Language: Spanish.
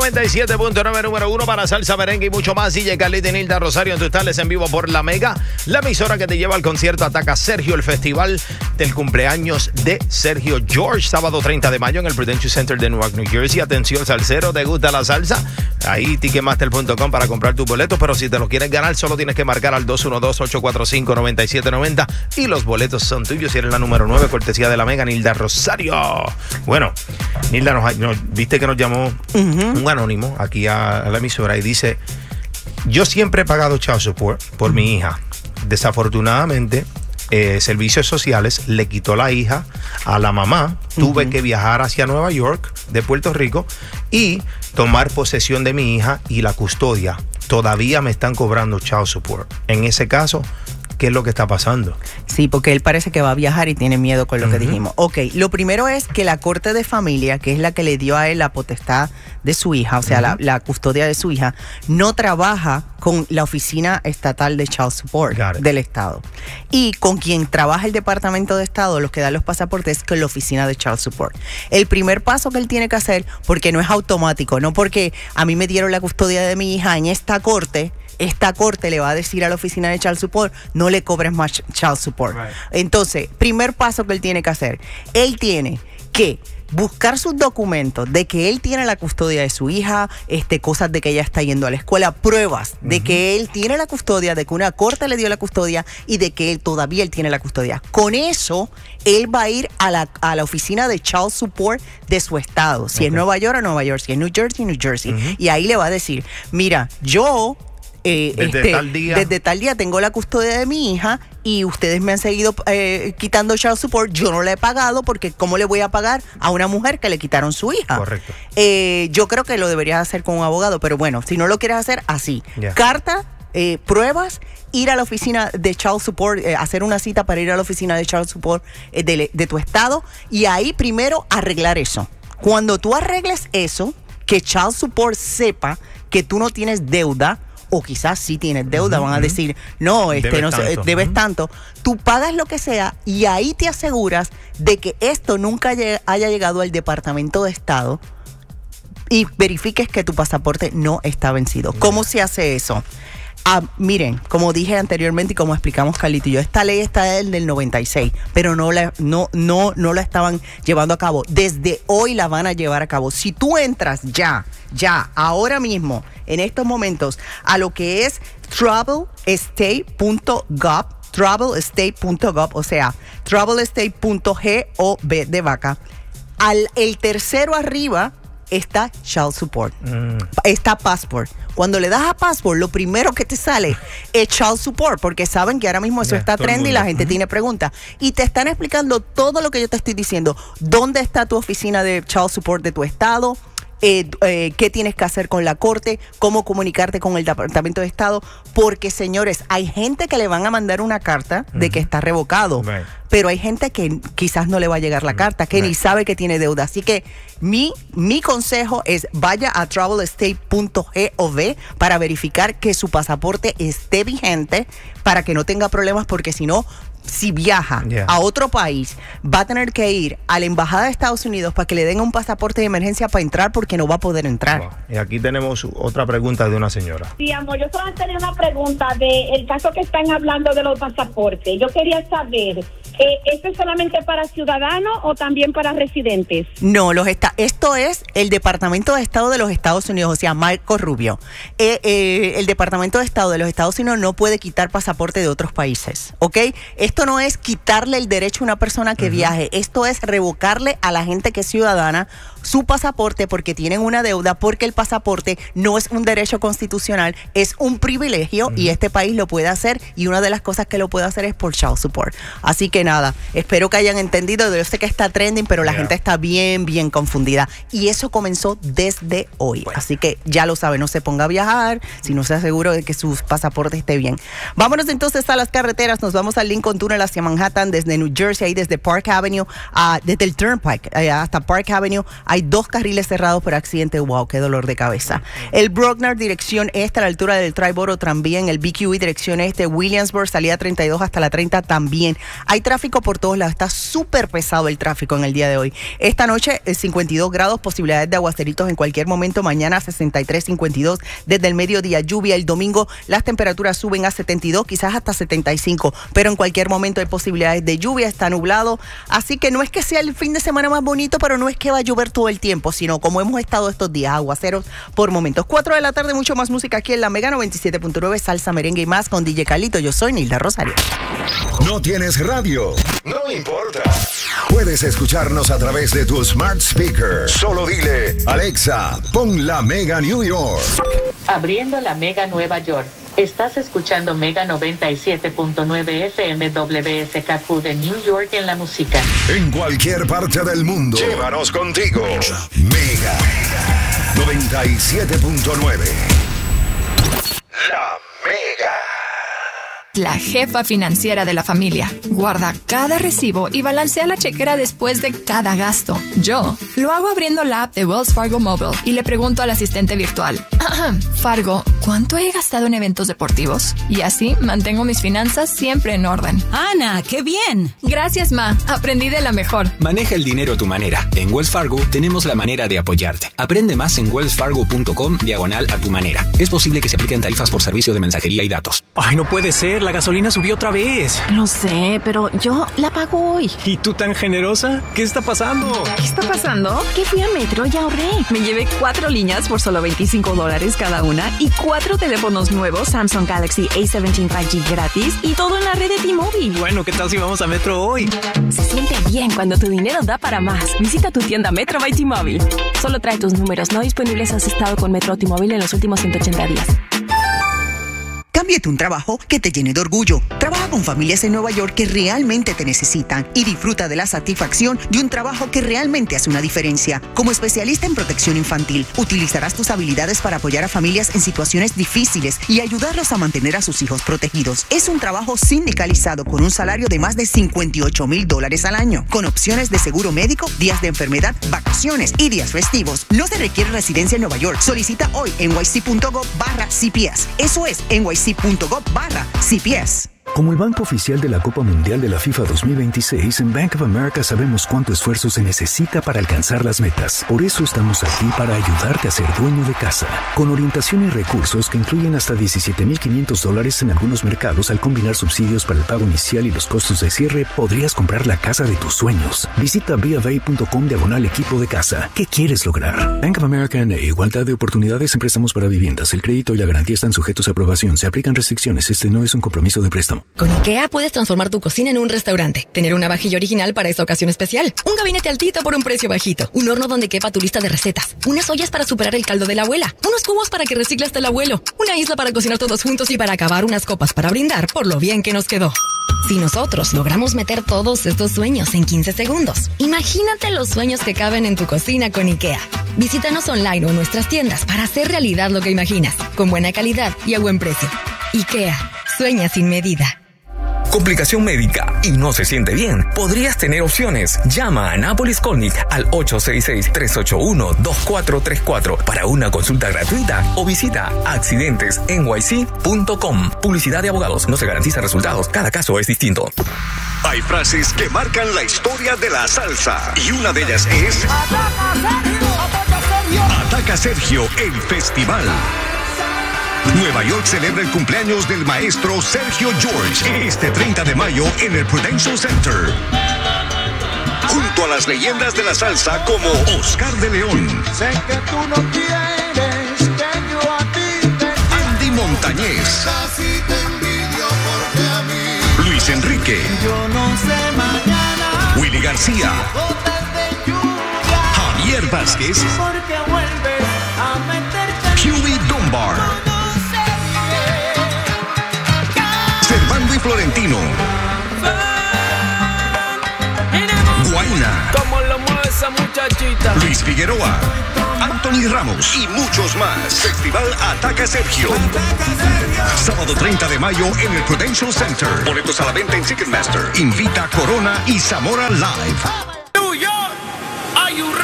97.9, número 1 para salsa, merengue y mucho más. DJ Carlita y Nilda Rosario en tus tardes en vivo por La Mega, la emisora que te lleva al concierto Ataca Sergio, el festival del cumpleaños de Sergio George, sábado 30 de mayo en el Prudential Center de Newark, New Jersey. Atención, salsero, ¿te gusta la salsa? Ahí ticketmaster.com para comprar tus boletos, pero si te lo quieres ganar, solo tienes que marcar al 212-845-9790 y los boletos son tuyos si eres la número 9, cortesía de La Mega, Nilda Rosario. Bueno, Nilda, viste que nos llamó un anónimo aquí a la emisora y dice: yo siempre he pagado child support por mi hija. Desafortunadamente, servicios sociales le quitó la hija a la mamá. Tuve que viajar hacia Nueva York de Puerto Rico y tomar posesión de mi hija y la custodia. Todavía me están cobrando child support. En ese caso, ¿qué es lo que está pasando? Sí, porque él parece que va a viajar y tiene miedo con lo que dijimos. Ok, lo primero es que la Corte de Familia, que es la que le dio a él la potestad de su hija, o sea, la custodia de su hija, no trabaja con la Oficina Estatal de Child Support del Estado. Y con quien trabaja el Departamento de Estado, los que dan los pasaportes, es con la Oficina de Child Support. El primer paso que él tiene que hacer, porque no es automático, no porque a mí me dieron la custodia de mi hija en esta corte le va a decir a la Oficina de Child Support, no le cobres más Child Support. Right. Entonces, primer paso que él tiene que hacer, él tiene que buscar sus documentos de que él tiene la custodia de su hija, cosas de que ella está yendo a la escuela, pruebas de que él tiene la custodia, de que una corte le dio la custodia y de que él tiene la custodia. Con eso, él va a ir a la oficina de Child Support de su estado. Si es Nueva York, a Nueva York. Si es New Jersey. Y ahí le va a decir, mira, yo desde tal día tengo la custodia de mi hija y ustedes me han seguido quitando child support. Yo no le he pagado porque ¿cómo le voy a pagar a una mujer que le quitaron su hija? Correcto. Yo creo que lo deberías hacer con un abogado, pero bueno, si no lo quieres hacer, así. Carta, pruebas, ir a la oficina de Child Support, hacer una cita para ir a la oficina de Child Support de tu estado y ahí primero arreglar eso. Cuando tú arregles eso, que Child Support sepa que tú no tienes deuda, o quizás sí tienes deuda, van a decir, no, debes tanto. Tú pagas lo que sea y ahí te aseguras de que esto nunca haya llegado al Departamento de Estado y verifiques que tu pasaporte no está vencido. ¿Cómo se hace eso? Miren, como dije anteriormente y como explicamos Carlito y yo, esta ley está del 96, pero no la estaban llevando a cabo. Desde hoy la van a llevar a cabo. Si tú entras ya, ahora mismo, en estos momentos, a lo que es travelestate.gov, o sea, travelestate.gov de vaca, el tercero arriba está Child Support, está Passport. Cuando le das a Passport, lo primero que te sale es Child Support, porque saben que ahora mismo eso está trendy y la gente tiene preguntas. Y te están explicando todo lo que yo te estoy diciendo. ¿Dónde está tu oficina de Child Support de tu estado? Qué tienes que hacer con la corte, cómo comunicarte con el Departamento de Estado, porque señores, hay gente que le van a mandar una carta de que está revocado, pero hay gente que quizás no le va a llegar la carta, que ni sabe que tiene deuda. Así que mi consejo es vaya a travelestate.gov para verificar que su pasaporte esté vigente para que no tenga problemas, porque si no, si viaja a otro país, va a tener que ir a la embajada de Estados Unidos para que le den un pasaporte de emergencia para entrar, porque no va a poder entrar. Wow. Y aquí tenemos otra pregunta de una señora. Sí, amor, yo solo tenía una pregunta del caso que están hablando de los pasaportes. Yo quería saber, ¿esto es solamente para ciudadanos o también para residentes? No, esto es el Departamento de Estado de los Estados Unidos, o sea, Marco Rubio. El Departamento de Estado de los Estados Unidos no puede quitar pasaporte de otros países, ¿ok? Esto no es quitarle el derecho a una persona que viaje, esto es revocarle a la gente que es ciudadana su pasaporte porque tienen una deuda, porque el pasaporte no es un derecho constitucional, es un privilegio y este país lo puede hacer, y una de las cosas que lo puede hacer es por child support. Así que nada, espero que hayan entendido. Yo sé que está trending, pero la gente está bien confundida y eso comenzó desde hoy. Bueno. Así que ya lo sabe, no se ponga a viajar si no se asegura de que su pasaporte esté bien. Vámonos entonces a las carreteras. Nos vamos al Lincoln Tunnel hacia Manhattan, desde New Jersey, ahí desde Park Avenue, desde el Turnpike hasta Park Avenue. Hay 2 carriles cerrados por accidente. Wow, qué dolor de cabeza. El Bruckner, dirección este, a la altura del Triborough también. El BQE, dirección este, Williamsburg, salida 32 hasta la 30 también. Hay tráfico tráfico por todos lados. Está súper pesado el tráfico en el día de hoy. Esta noche 52 grados, posibilidades de aguaceritos en cualquier momento. Mañana 63, 52 desde el mediodía, lluvia. El domingo las temperaturas suben a 72, quizás hasta 75, pero en cualquier momento hay posibilidades de lluvia, está nublado. Así que no es que sea el fin de semana más bonito, pero no es que va a llover todo el tiempo, sino como hemos estado estos días, aguaceros por momentos. 4 de la tarde, mucho más música aquí en La Mega 97.9, salsa, merengue y más con DJ Calito. Yo soy Nilda Rosario. ¿No tienes radio? No importa. Puedes escucharnos a través de tu smart speaker. Solo dile, Alexa, pon La Mega New York. Abriendo La Mega Nueva York. Estás escuchando Mega 97.9 FM WSKQ de New York en la música. En cualquier parte del mundo. Llévanos contigo. Mega 97.9. La Mega. La jefa financiera de la familia. Guarda cada recibo y balancea la chequera después de cada gasto. Yo lo hago abriendo la app de Wells Fargo Mobile y le pregunto al asistente virtual. Fargo, ¿cuánto he gastado en eventos deportivos? Y así mantengo mis finanzas siempre en orden. Ana, ¡qué bien! Gracias, Ma. Aprendí de la mejor. Maneja el dinero a tu manera. En Wells Fargo tenemos la manera de apoyarte. Aprende más en wellsfargo.com/a tu manera. Es posible que se apliquen tarifas por servicio de mensajería y datos. Ay, no puede ser. La gasolina subió otra vez. Lo sé, pero yo la pago hoy. ¿Y tú tan generosa? ¿Qué está pasando? ¿Qué está pasando? Que fui a Metro y ahorré. Me llevé 4 líneas por solo $25 cada una y 4 teléfonos nuevos Samsung Galaxy A17 5G gratis y todo en la red de T-Mobile. Bueno, ¿qué tal si vamos a Metro hoy? Se siente bien cuando tu dinero da para más. Visita tu tienda Metro by T-Mobile. Solo trae tus números no disponibles si has estado con Metro o T-Mobile en los últimos 180 días. Cámbiate un trabajo que te llene de orgullo. Trabaja con familias en Nueva York que realmente te necesitan y disfruta de la satisfacción de un trabajo que realmente hace una diferencia. Como especialista en protección infantil, utilizarás tus habilidades para apoyar a familias en situaciones difíciles y ayudarlos a mantener a sus hijos protegidos. Es un trabajo sindicalizado con un salario de más de $58,000 al año, con opciones de seguro médico, días de enfermedad, vacaciones y días festivos. No se requiere residencia en Nueva York. Solicita hoy en nyc.gov/CPS. Eso es nyc.gov/CPS. Como el banco oficial de la Copa Mundial de la FIFA 2026, en Bank of America sabemos cuánto esfuerzo se necesita para alcanzar las metas. Por eso estamos aquí para ayudarte a ser dueño de casa. Con orientación y recursos que incluyen hasta $17,500 en algunos mercados, al combinar subsidios para el pago inicial y los costos de cierre, podrías comprar la casa de tus sueños. Visita BofA.com/equipo de casa. ¿Qué quieres lograr? Bank of America N.A. Igualdad de oportunidades en préstamos para viviendas. El crédito y la garantía están sujetos a aprobación. Se aplican restricciones. Este no es un compromiso de préstamo. Con IKEA puedes transformar tu cocina en un restaurante, tener una vajilla original para esta ocasión especial, un gabinete altito por un precio bajito, un horno donde quepa tu lista de recetas, unas ollas para superar el caldo de la abuela, unos cubos para que recicles del abuelo, una isla para cocinar todos juntos y para acabar unas copas para brindar por lo bien que nos quedó. Si nosotros logramos meter todos estos sueños en 15 segundos, imagínate los sueños que caben en tu cocina con IKEA. Visítanos online o en nuestras tiendas para hacer realidad lo que imaginas, con buena calidad y a buen precio. IKEA. Sueña sin medida. Complicación médica y no se siente bien. Podrías tener opciones. Llama a Annapolis Colnic al 866-381-2434 para una consulta gratuita o visita accidentesnyc.com. Publicidad de abogados. No se garantiza resultados. Cada caso es distinto. Hay frases que marcan la historia de la salsa y una de ellas es Ataca Sergio, el festival. Nueva York celebra el cumpleaños del maestro Sergio George este 30 de mayo en el Prudential Center. Junto a las leyendas de la salsa como Oscar de León, Sé que tú no quieres que yo a ti te Andy Montañez, casi te envidio porque a mí Luis Enrique, yo no sé mañana, Willy García, gotas de lluvia, Javier Vázquez, porque vuelves a meterte Huey Dunbar, Servando y Florentino, Guayna, como lo mueve esa muchachita, Luis Figueroa, Anthony Ramos y muchos más. Festival Ataca Sergio. Sábado 30 de mayo en el Prudential Center. Boletos a la venta en Ticketmaster. Invita Corona y Zamora Live. New York, are you ready?